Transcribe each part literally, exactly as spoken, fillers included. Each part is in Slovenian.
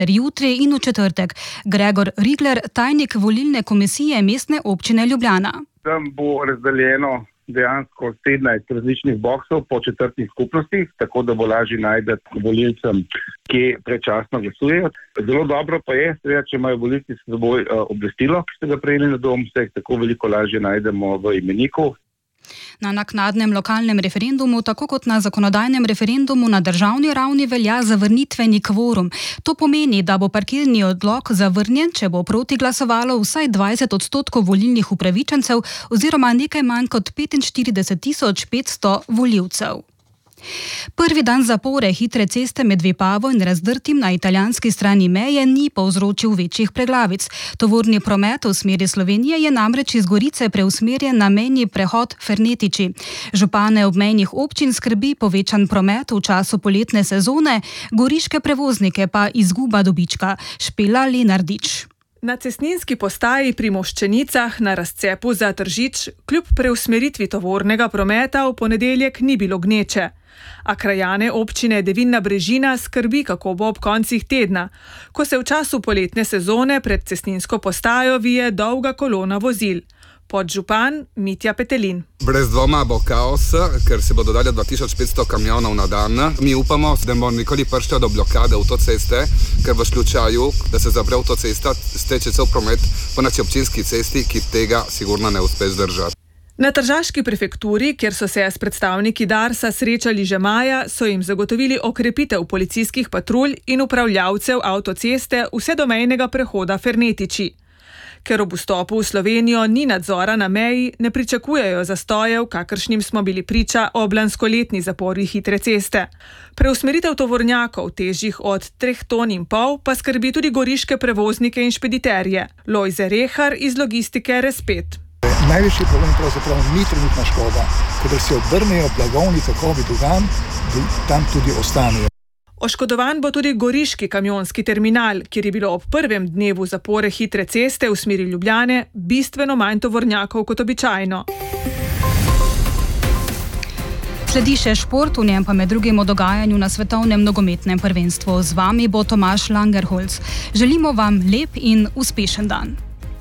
jutri in v četrtek. Gregor Rigler, tajnik volilne komisije Mestne občine Ljubljana. Tam bo razdeljeno dejansko sedemnajst različnih boksov po četrtih skupnostih, tako da bo lažje najti volilcem, ki predčasno glasujejo. Zelo dobro pa je, seveda, če imajo volilci s seboj obvestilo, ki ste ga prejeli na dom, se tako veliko lažje najdemo v imeniku. Na naknadnem lokalnem referendumu, tako kot na zakonodajnem referendumu na državni ravni, velja zavrnitveni kvorum. To pomeni, da bo parkirni odlok zavrnjen, če bo proti glasovalo vsaj dvajset odstotkov volilnih upravičencev oziroma nekaj manj kot petinštirideset tisoč petsto volivcev. Prvi dan zapore hitre ceste med Vipavo in Razdrtim na italijanski strani meje ni povzročil večjih preglavic. Tovorni promet v smeri Slovenije je namreč iz Gorice preusmerjen na mejni prehod Fernetiči. Župane obmejnih občin skrbi povečan promet v času poletne sezone, goriške prevoznike pa izguba dobička. Špela Lenardič. Na cestninski postaji pri Moščenicah na razcepu za Tržič kljub preusmeritvi tovornega prometa v ponedeljek ni bilo gneče. A krajane občine Devinna Brežina skrbi, kako bo ob koncih tedna, ko se v času poletne sezone pred cestninsko postajo vije dolga kolona vozil. Podžupan Mitja Petelin. Brez dvoma bo kaos, ker se bo dodalo dva tisoč petsto kamionov na dan. Mi upamo, da bomo nikoli prišli do blokade avtoceste, ker v slučaju, da se zapre avtocesta, steče cel promet po naši občinski cesti, ki tega sigurno ne uspe zdržati. Na tržaški prefekturi, kjer so se s predstavniki Darsa srečali že maja, so jim zagotovili okrepitev policijskih patrulj in upravljavcev avtoceste vse do mejnega prehoda Fernetiči. Ker ob vstopu v Slovenijo ni nadzora na meji, ne pričakujejo zastojev, kakršnim smo bili priča ob lanskoletni zapori hitre ceste. Preusmeritev tovornjakov, težjih od treh ton in pol, pa skrbi tudi goriške prevoznike in špediterje. Lojze Rehar iz logistike Respet. Največji problem pravzaprav ni trenutna škoda, kadar se obrnejo blagovni tokovi drugam, tam tudi ostanejo. Oškodovan bo tudi goriški kamionski terminal, kjer je bilo ob prvem dnevu zapore hitre ceste v smeri Ljubljane bistveno manj tovornjakov kot običajno. Sledi še šport, v njem pa med drugim o dogajanju na svetovnem nogometnem prvenstvu. Z vami bo Tomaž Langerholz. Želimo vam lep in uspešen dan.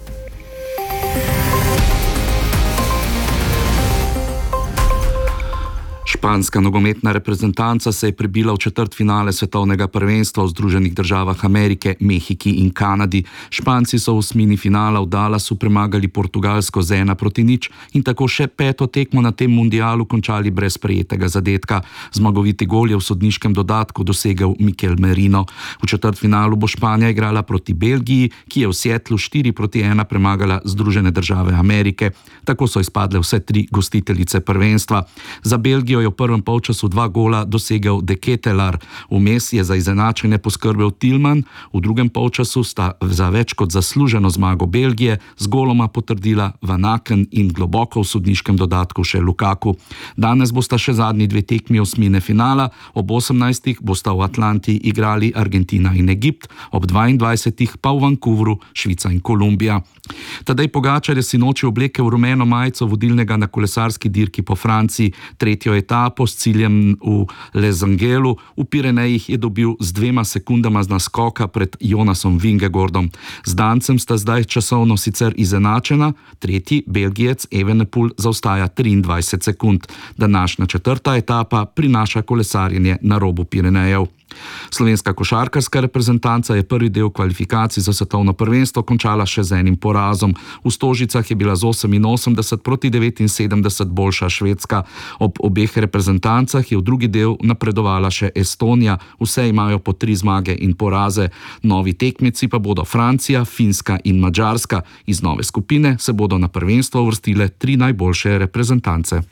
Španska nogometna reprezentanca se je prebila v četrtfinale svetovnega prvenstva v Združenih državah Amerike, Mehiki in Kanadi. Španci so v osmini finala v Dallasu premagali Portugalsko z ena proti nič in tako še peto tekmo na tem mundialu končali brez prejetega zadetka. Zmagoviti gol je v sodniškem dodatku dosegel Mikel Merino. V četrtfinalu bo Španija igrala proti Belgiji, ki je v Seattlu štiri proti ena premagala Združene države Amerike. Tako so izpadle vse tri gostiteljice prvenstva. Za Belgijo je v prvem polčasu dva gola dosegel De Ketelaar. Vmes je za izenačenje poskrbel Tillman, v drugem polčasu sta za več kot zasluženo zmago Belgije z goloma potrdila Van Aken in globoko v sodniškem dodatku še Lukaku. Danes bosta še zadnji dve tekmi osmine finala, ob osemnajstih bosta v Atlanti igrali Argentina in Egipt, ob dvaindvajsetih pa v Vancouveru Švica in Kolumbija. Tadej Pogačar je sinoči oblekel rumeno majico vodilnega na kolesarski dirki po Franciji. Tretjo etapo s ciljem v Les Angelu v Pirenejih je dobil z dvema sekundama z naskoka pred Jonasom Vingegaardom. Z Dancem sta zdaj časovno sicer izenačena, tretji Belgijec Evenepoel zaostaja triindvajset sekund. Današnja četrta etapa prinaša kolesarjenje na robu Pirenejev. Slovenska košarkarska reprezentanca je prvi del kvalifikacij za svetovno prvenstvo končala še z enim porazom. V Stožicah je bila z oseminosemdeset proti devetinsedemdeset boljša Švedska. Ob obeh reprezentancah je v drugi del napredovala še Estonija. Vse imajo po tri zmage in poraze. Novi tekmeci pa bodo Francija, Finska in Madžarska. Iz nove skupine se bodo na prvenstvo uvrstile tri najboljše reprezentance.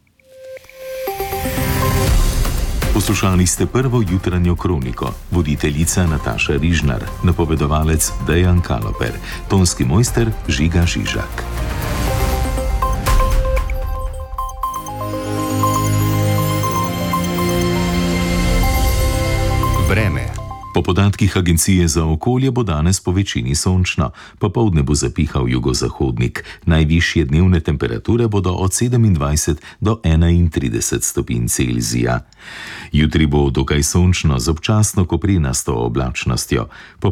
Poslušali ste prvo jutranjo kroniko. Voditeljica Nataša Rižnar, napovedovalec Dejan Kaloper, tonski mojster Žiga Žižak. Vreme. Po podatkih Agencije za okolje bo danes po večini sončno, popoldne bo zapihal jugozahodnik. Najvišje dnevne temperature bodo od sedemindvajset do enaintrideset stopinj Celzija. Jutri bo dokaj sončno z občasno koprenasto oblačnostjo.